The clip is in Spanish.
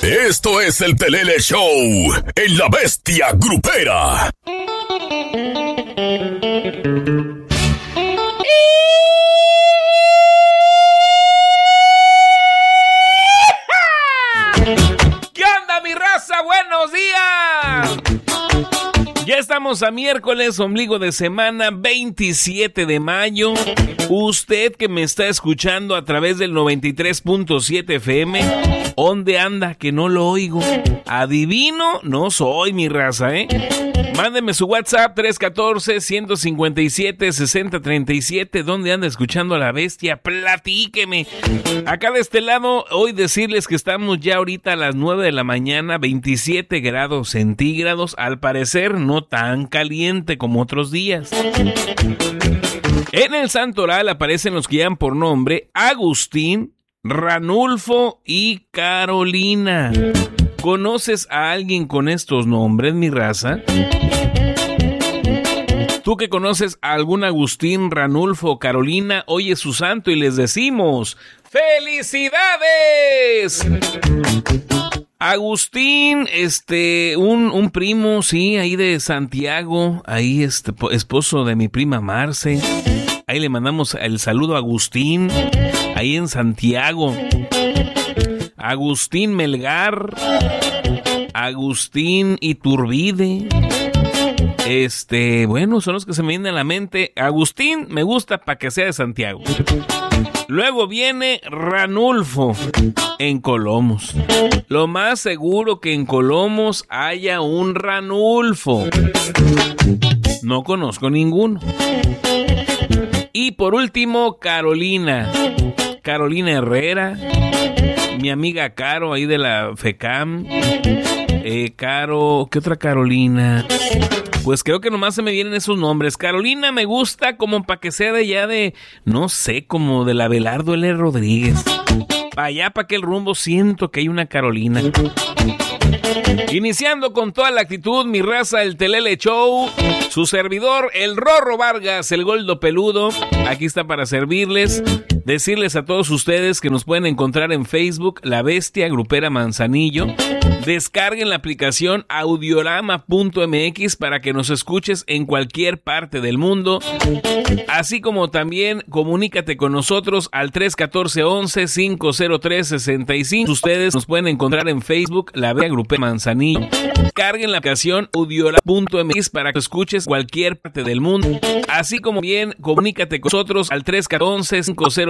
Esto es el Telele Show en La Bestia Grupera. ¿Qué onda, mi raza? ¡Buenos días! Ya estamos a miércoles, ombligo de semana, 27 de mayo. Usted que me está escuchando a través del 93.7 FM, ¿dónde anda que no lo oigo? Adivino, no soy, mi raza, Mándeme su WhatsApp 314-157-6037. ¿Dónde anda escuchando a La Bestia? Platíqueme. Acá de este lado, hoy decirles que estamos ya ahorita a las 9 de la mañana, 27 grados centígrados. Al parecer no tan caliente como otros días. En el santoral aparecen los que llevan por nombre Agustín, Ranulfo y Carolina. ¿Conoces a alguien con estos nombres, mi raza? Tú que conoces a algún Agustín, Ranulfo o Carolina, hoy es su santo y les decimos ¡felicidades! Agustín, un primo, sí, ahí de Santiago, ahí esposo de mi prima Marce. Ahí le mandamos el saludo a Agustín, ahí en Santiago. Agustín Melgar, Agustín Iturbide. Bueno, son los que se me vienen a la mente. Agustín me gusta para que sea de Santiago. Luego viene Ranulfo en Colomos. Lo más seguro que en Colomos haya un Ranulfo. No conozco ninguno. Y por último, Carolina. Carolina Herrera. Mi amiga Caro, ahí de la FECAM. Caro, ¿qué otra Carolina? Pues creo que nomás se me vienen esos nombres. Carolina me gusta como para que sea de allá de, no sé, como de la Abelardo L. Rodríguez. Para allá, para aquel rumbo, siento que hay una Carolina. Iniciando con toda la actitud, mi raza, el Telele Show. Su servidor, el Rorro Vargas, el Goldo Peludo. Aquí está para servirles. Decirles a todos ustedes que nos pueden encontrar en Facebook, La Bestia Grupera Manzanillo. Descarguen la aplicación audiorama.mx para que nos escuches en cualquier parte del mundo. Así como también comunícate con nosotros al 314-11-503-65. Ustedes nos pueden encontrar en Facebook, La Bestia Grupera Manzanillo. Descarguen la aplicación audiorama.mx para que escuches cualquier parte del mundo. Así como bien comunícate con nosotros al 314-503